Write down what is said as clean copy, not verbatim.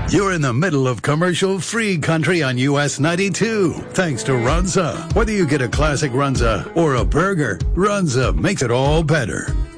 You're in the middle of commercial-free country on US 92. Thanks to Runza. Whether you get a classic Runza or a burger, Runza makes it all better.